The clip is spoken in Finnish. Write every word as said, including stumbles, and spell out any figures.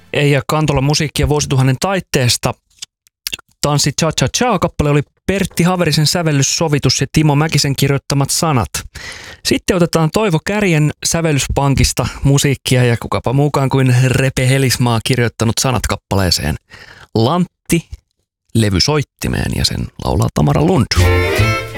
Eija Kantola musiikkia vuosituhannen taitteesta. Tanssi Cha Cha Cha -kappale oli Pertti Haverisen sävellyssovitus ja Timo Mäkisen kirjoittamat sanat. Sitten otetaan Toivo Kärjen sävellyspankista musiikkia ja kukapa muukaan kuin Repe Helismaa kirjoittanut sanat kappaleeseen. Lantti, levy soittimeen ja sen laulaa Tamara Lund.